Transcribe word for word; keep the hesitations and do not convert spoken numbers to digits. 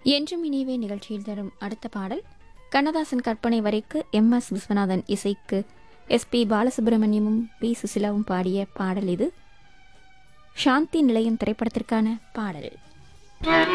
என்றும் இனிவே நிகழ்ச்சியில் தரும் அடுத்த பாடல் கண்ணதாசன் கற்பனை வரைக்கு எம் எஸ் விஸ்வநாதன் இசைக்கு எஸ் பி பாலசுப்ரமணியமும் பி சுசிலாவும் பாடிய பாடல். இது சாந்தி நிலையம் திரைப்படத்திற்கான பாடல்.